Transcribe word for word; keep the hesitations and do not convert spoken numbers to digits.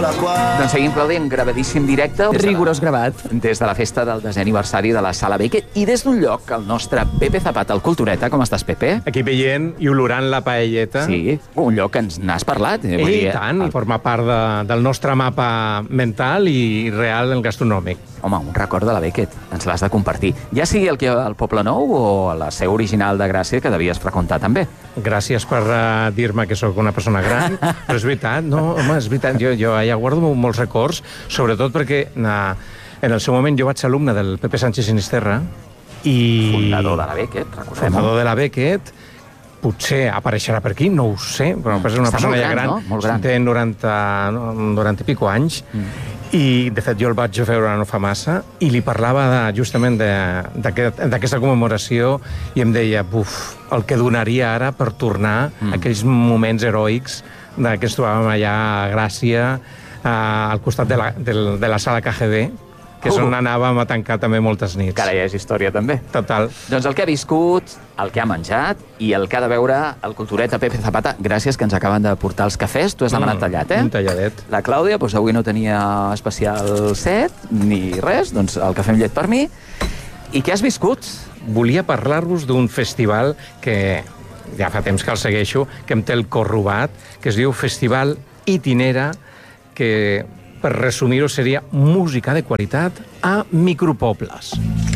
Doncs seguim, Clàudia, en gravadíssim directe. Rigorós gravat. Des de la festa del desè aniversari de la Sala Beckett i des d'un lloc, el nostre Pepe Zapata, el Cultureta. Com estàs, Pepe? Aquí veient i olorant la paelleta. Sí, un lloc que ens n'has parlat. Eh, Vull I dir, tant, el... i forma part de, del nostre mapa mental i real el gastronòmic. Home, un record de la Beckett. Ens l'has de compartir. Ja sigui el que al Poble Nou o a la seu original de Gràcia, que devies freqüentar també. Gràcies per uh, dir-me que sóc una persona gran, però és veritat, no, home, és veritat, jo, jo ja guardo molts records, sobretot perquè uh, en el seu moment jo vaig ser alumne del Pepe Sánchez Sinisterra i... Fundador de la Beckett, recordem. Fundador de la Beckett, potser apareixerà per aquí, no ho sé, però és una Està persona molt ja gran, gran, no? Molt gran. Té noranta, noranta i pico anys, mm. i de fet jo el vaig veure no fa massa i li parlava de, justament d'aquesta commemoració i em deia, buf, el que donaria ara per tornar mm. a aquells moments heroics de que ens trobàvem allà a Gràcia, eh, al costat de la, de, de la sala K G B, que és on anàvem a tancar també moltes nits. Que ara ja és història, també. Total. Doncs el que ha viscut, el que ha menjat i el que ha de veure el Cultureta Pepe Zapata. Gràcies, que ens acaben de portar els cafès. Tu has demanat mm, tallat, eh? Un talladet. La Clàudia, doncs avui no tenia especial set ni res, doncs el cafè amb llet per mi. I què has viscut? Volia parlar-vos d'un festival que ja fa temps que el segueixo, que em té el cor robat, que es diu Festival Itinera, que, per resumir-ho, seria música de qualitat a micropobles.